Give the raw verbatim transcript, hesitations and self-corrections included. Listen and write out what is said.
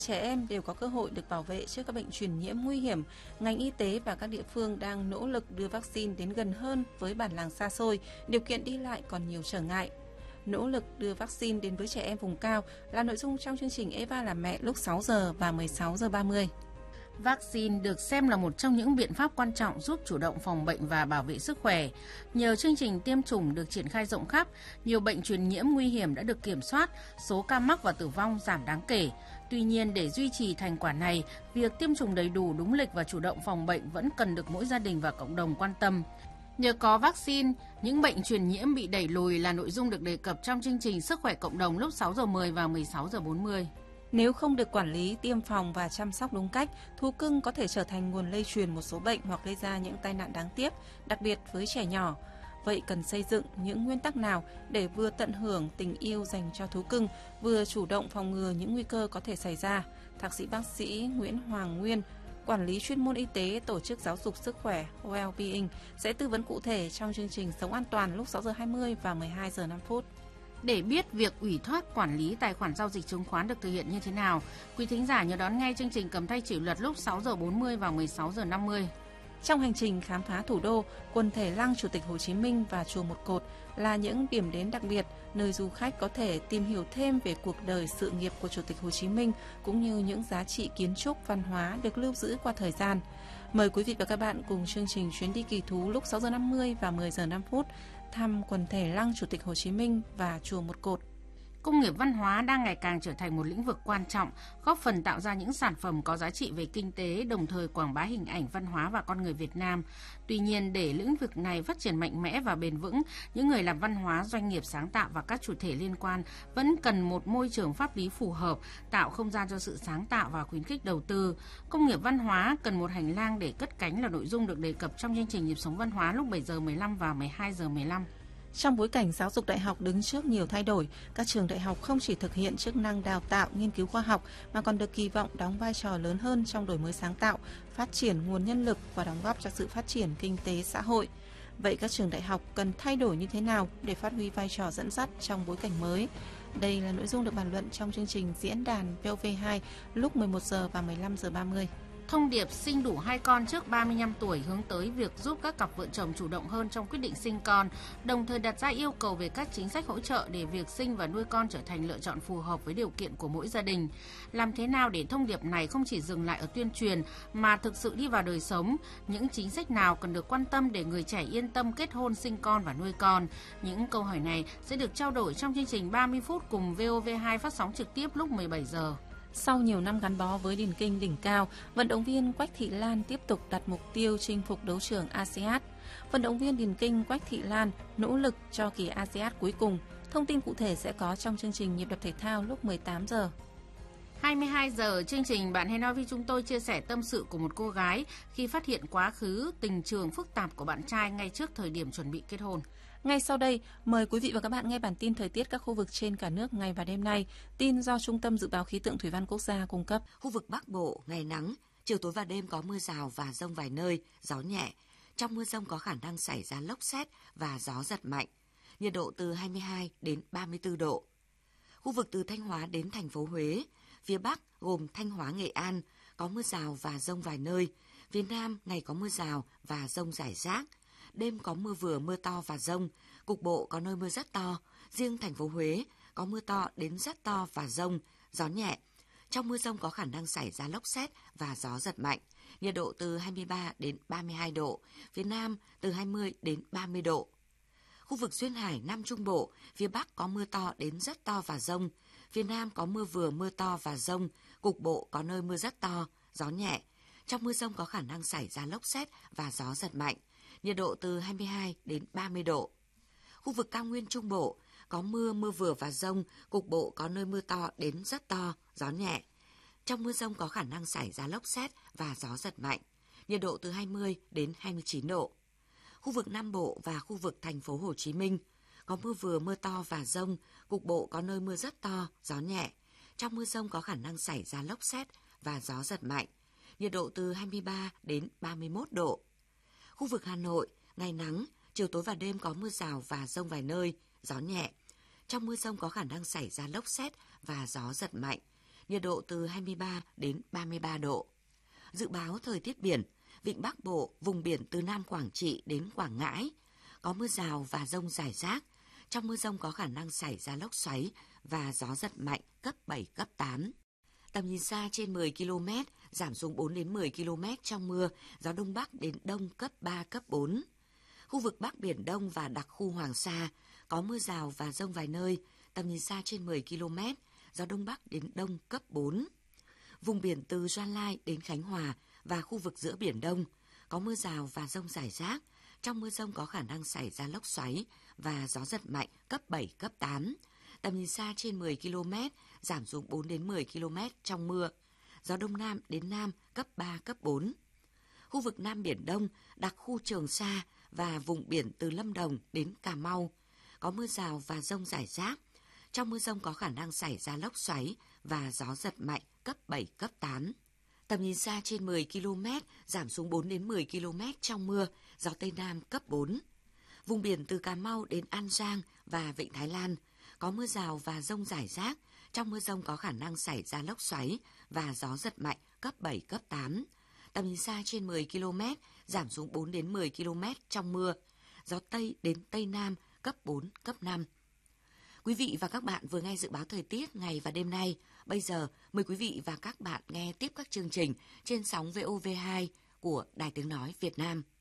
Trẻ em đều có cơ hội được bảo vệ trước các bệnh truyền nhiễm nguy hiểm. Ngành y tế và các địa phương đang nỗ lực đưa vaccine đến gần hơn với bản làng xa xôi, điều kiện đi lại còn nhiều trở ngại. Nỗ lực đưa vaccine đến với trẻ em vùng cao là nội dung trong chương trình Eva là mẹ lúc sáu giờ và mười sáu giờ ba mươi. Vaccine được xem là một trong những biện pháp quan trọng giúp chủ động phòng bệnh và bảo vệ sức khỏe. Nhờ chương trình tiêm chủng được triển khai rộng khắp, nhiều bệnh truyền nhiễm nguy hiểm đã được kiểm soát, số ca mắc và tử vong giảm đáng kể. Tuy nhiên, để duy trì thành quả này, việc tiêm chủng đầy đủ, đúng lịch và chủ động phòng bệnh vẫn cần được mỗi gia đình và cộng đồng quan tâm. Nhờ có vaccine, những bệnh truyền nhiễm bị đẩy lùi là nội dung được đề cập trong chương trình Sức khỏe cộng đồng lúc sáu giờ mười và mười sáu giờ bốn mươi. Nếu không được quản lý, tiêm phòng và chăm sóc đúng cách, thú cưng có thể trở thành nguồn lây truyền một số bệnh hoặc gây ra những tai nạn đáng tiếc, đặc biệt với trẻ nhỏ. Vậy cần xây dựng những nguyên tắc nào để vừa tận hưởng tình yêu dành cho thú cưng, vừa chủ động phòng ngừa những nguy cơ có thể xảy ra? Thạc sĩ bác sĩ Nguyễn Hoàng Nguyên, quản lý chuyên môn y tế Tổ chức Giáo dục Sức khỏe Wellbeing sẽ tư vấn cụ thể trong chương trình Sống an toàn lúc sáu giờ hai mươi và mười hai giờ năm phút. Để biết việc ủy thác quản lý tài khoản giao dịch chứng khoán được thực hiện như thế nào, quý thính giả nhớ đón nghe chương trình Cầm tay chỉ luật lúc sáu giờ bốn mươi và mười sáu giờ năm mươi. Trong hành trình khám phá thủ đô, quần thể Lăng Chủ tịch Hồ Chí Minh và Chùa Một Cột là những điểm đến đặc biệt nơi du khách có thể tìm hiểu thêm về cuộc đời sự nghiệp của Chủ tịch Hồ Chí Minh cũng như những giá trị kiến trúc văn hóa được lưu giữ qua thời gian. Mời quý vị và các bạn cùng chương trình Chuyến đi kỳ thú lúc sáu giờ năm mươi và mười giờ năm phút thăm quần thể Lăng Chủ tịch Hồ Chí Minh và Chùa Một Cột. Công nghiệp văn hóa đang ngày càng trở thành một lĩnh vực quan trọng, góp phần tạo ra những sản phẩm có giá trị về kinh tế, đồng thời quảng bá hình ảnh văn hóa và con người Việt Nam. Tuy nhiên, để lĩnh vực này phát triển mạnh mẽ và bền vững, những người làm văn hóa, doanh nghiệp sáng tạo và các chủ thể liên quan vẫn cần một môi trường pháp lý phù hợp, tạo không gian cho sự sáng tạo và khuyến khích đầu tư. Công nghiệp văn hóa cần một hành lang để cất cánh là nội dung được đề cập trong chương trình Nhịp sống văn hóa lúc bảy giờ mười lăm và mười hai giờ mười lăm. Trong bối cảnh giáo dục đại học đứng trước nhiều thay đổi, các trường đại học không chỉ thực hiện chức năng đào tạo, nghiên cứu khoa học mà còn được kỳ vọng đóng vai trò lớn hơn trong đổi mới sáng tạo, phát triển nguồn nhân lực và đóng góp cho sự phát triển kinh tế xã hội. Vậy các trường đại học cần thay đổi như thế nào để phát huy vai trò dẫn dắt trong bối cảnh mới? Đây là nội dung được bàn luận trong chương trình Diễn đàn vê o vê hai lúc mười một giờ và mười lăm giờ ba mươi. Thông điệp sinh đủ hai con trước ba mươi lăm tuổi hướng tới việc giúp các cặp vợ chồng chủ động hơn trong quyết định sinh con, đồng thời đặt ra yêu cầu về các chính sách hỗ trợ để việc sinh và nuôi con trở thành lựa chọn phù hợp với điều kiện của mỗi gia đình. Làm thế nào để thông điệp này không chỉ dừng lại ở tuyên truyền mà thực sự đi vào đời sống? Những chính sách nào cần được quan tâm để người trẻ yên tâm kết hôn, sinh con và nuôi con? Những câu hỏi này sẽ được trao đổi trong chương trình ba mươi phút cùng vê o vê hai phát sóng trực tiếp lúc mười bảy giờ. Sau nhiều năm gắn bó với điền kinh đỉnh cao, vận động viên Quách Thị Lan tiếp tục đặt mục tiêu chinh phục đấu trường a sê an. Vận động viên điền kinh Quách Thị Lan nỗ lực cho kỳ a sê an cuối cùng. Thông tin cụ thể sẽ có trong chương trình Nhịp đập thể thao lúc mười tám giờ. hai mươi hai giờ, chương trình Bạn hãy nói với chúng tôi chia sẻ tâm sự của một cô gái khi phát hiện quá khứ tình trường phức tạp của bạn trai ngay trước thời điểm chuẩn bị kết hôn. Ngay sau đây, mời quý vị và các bạn nghe bản tin thời tiết các khu vực trên cả nước ngày và đêm nay. Tin do Trung tâm Dự báo Khí tượng Thủy văn Quốc gia cung cấp. Khu vực Bắc Bộ, ngày nắng, chiều tối và đêm có mưa rào và dông vài nơi, gió nhẹ. Trong mưa dông có khả năng xảy ra lốc sét và gió giật mạnh. Nhiệt độ từ hai mươi hai đến ba mươi tư độ. Khu vực từ Thanh Hóa đến thành phố Huế, phía Bắc gồm Thanh Hóa, Nghệ An, có mưa rào và dông vài nơi. Phía Nam, ngày có mưa rào và dông rải rác. Đêm có mưa vừa mưa to và dông, cục bộ có nơi mưa rất to. Riêng thành phố Huế có mưa to đến rất to và dông, gió nhẹ. Trong mưa dông có khả năng xảy ra lốc sét và gió giật mạnh. Nhiệt độ từ hai mươi ba đến ba mươi hai độ, phía Nam từ hai mươi đến ba mươi độ. Khu vực Duyên Hải, Nam Trung Bộ, phía Bắc có mưa to đến rất to và dông. Phía Nam có mưa vừa mưa to và dông, cục bộ có nơi mưa rất to, gió nhẹ. Trong mưa dông có khả năng xảy ra lốc sét và gió giật mạnh. Nhiệt độ từ hai mươi hai đến ba mươi độ. Khu vực Cao Nguyên Trung Bộ có mưa, mưa vừa và dông, cục bộ có nơi mưa to đến rất to, gió nhẹ. Trong mưa dông có khả năng xảy ra lốc sét và gió giật mạnh. Nhiệt độ từ hai mươi đến hai mươi chín độ. Khu vực Nam Bộ và khu vực thành phố Hồ Chí Minh có mưa vừa mưa to và dông, cục bộ có nơi mưa rất to, gió nhẹ. Trong mưa dông có khả năng xảy ra lốc sét và gió giật mạnh. Nhiệt độ từ hai mươi ba đến ba mươi mốt độ. Khu vực Hà Nội, ngày nắng, chiều tối và đêm có mưa rào và dông vài nơi, gió nhẹ. Trong mưa dông có khả năng xảy ra lốc sét và gió giật mạnh. nhiệt độ từ hai mươi ba đến ba mươi ba độ. Dự báo thời tiết biển, vịnh Bắc Bộ, vùng biển từ Nam Quảng Trị đến Quảng Ngãi, có mưa rào và dông rải rác. Trong mưa dông có khả năng xảy ra lốc xoáy và gió giật mạnh cấp bảy, cấp tám. Tầm nhìn xa trên mười ki lô mét, giảm xuống bốn đến mười ki lô mét trong mưa, gió Đông Bắc đến Đông cấp ba, cấp bốn. Khu vực Bắc Biển Đông và đặc khu Hoàng Sa có mưa rào và dông vài nơi, tầm nhìn xa trên mười ki lô mét, gió Đông Bắc đến Đông cấp bốn. Vùng biển từ Gia Lai đến Khánh Hòa và khu vực giữa Biển Đông có mưa rào và dông rải rác. Trong mưa dông có khả năng xảy ra lốc xoáy và gió giật mạnh cấp bảy, cấp tám. Tầm nhìn xa trên mười ki lô mét, giảm xuống bốn đến mười ki lô mét trong mưa. Gió Đông Nam đến Nam cấp ba, cấp bốn. Khu vực Nam Biển Đông, đặc khu Trường Sa và vùng biển từ Lâm Đồng đến Cà Mau có mưa rào và dông rải rác. Trong mưa dông có khả năng xảy ra lốc xoáy và gió giật mạnh cấp bảy, cấp tám. Tầm nhìn xa trên mười ki lô mét, giảm xuống bốn đến mười ki lô mét trong mưa, gió Tây Nam cấp bốn. Vùng biển từ Cà Mau đến An Giang và Vịnh Thái Lan có mưa rào và dông rải rác. Trong mưa dông có khả năng xảy ra lốc xoáy và gió giật mạnh cấp bảy, cấp tám. Tầm nhìn xa trên mười ki lô mét, giảm xuống bốn đến mười ki lô mét trong mưa, gió Tây đến Tây Nam cấp bốn, cấp năm. Quý vị và các bạn vừa nghe dự báo thời tiết ngày và đêm nay. Bây giờ, mời quý vị và các bạn nghe tiếp các chương trình trên sóng vê o vê hai của Đài Tiếng Nói Việt Nam.